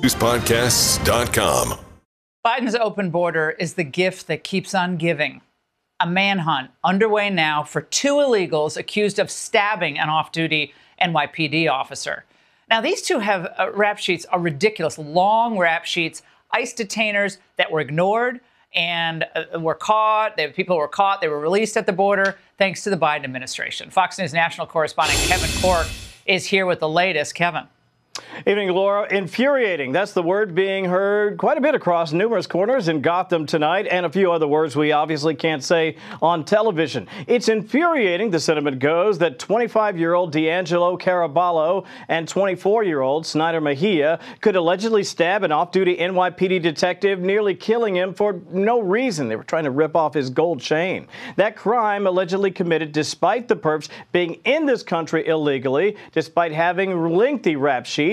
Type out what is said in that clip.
newspodcasts.com. Biden's open border is the gift that keeps on giving. A manhunt underway now for two illegals accused of stabbing an off-duty NYPD officer. Now, these two have rap sheets, are ridiculous, long rap sheets, ICE detainers that were ignored and were caught. People were caught. They were released at the border thanks to the Biden administration. Fox News national correspondent Kevin Corke is here with the latest. Kevin. Evening, Laura. Infuriating. That's the word being heard quite a bit across numerous corners in Gotham tonight, and a few other words we obviously can't say on television. It's infuriating, the sentiment goes, that 25-year-old D'Angelo Caraballo and 24-year-old Snyder Mejia could allegedly stab an off-duty NYPD detective, nearly killing him for no reason. They were trying to rip off his gold chain. That crime allegedly committed despite the perps being in this country illegally, despite having lengthy rap sheets